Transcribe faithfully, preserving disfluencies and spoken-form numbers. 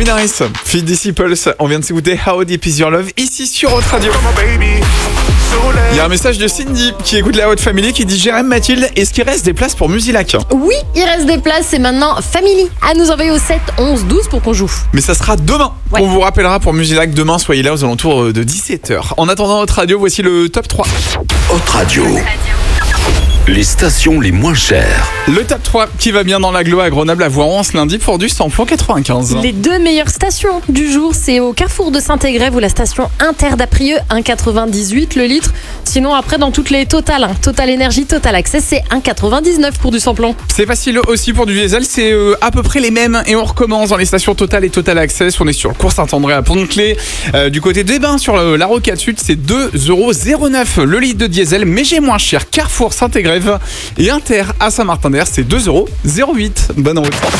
Calvin Harris, Feed Disciples, on vient de s'écouter How Deep Is Your Love ici sur Hot Radio. Il y a un message de Cindy qui écoute la Hot Family qui dit Jérém, Mathilde, est-ce qu'il reste des places pour Musilac? Oui, il reste des places, c'est maintenant Family à nous envoyer au sept onze douze pour qu'on joue. Mais ça sera demain. Ouais. On vous rappellera pour Musilac demain, soyez là aux alentours de dix-sept heures. En attendant Hot Radio, voici le top trois. Hot Radio. Les stations les moins chères. Le top trois qui va bien dans l'agglo à Grenoble à Voiron ce lundi pour du samplon quatre-vingt-quinze. Les deux meilleures stations du jour, c'est au carrefour de Saint-Égrève ou la station Inter d'Aprieux, un virgule quatre-vingt-dix-huit le litre. Sinon après dans toutes les Total, hein, Total Énergie, Total Access, c'est un virgule quatre-vingt-dix-neuf pour du samplon. C'est facile aussi pour du diesel, c'est euh, à peu près les mêmes et on recommence dans les stations Total et Total Access. On est sur le cours Saint-André à Pont-de-Clé. Euh, du côté des Bains sur le, la Rocade Sud, c'est deux euros zéro neuf le litre de diesel, mais j'ai moins cher. Carrefour Saint-Égrève et Inter à Saint-Martin-d'Air, c'est deux euros zéro huit. Bonne route.